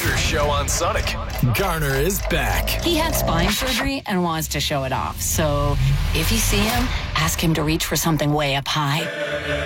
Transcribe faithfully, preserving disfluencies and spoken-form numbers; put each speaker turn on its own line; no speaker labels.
Garner Show on Sonic. Garner is back.
He had spine surgery and wants to show it off. So if you see him, ask him to reach for something way up high.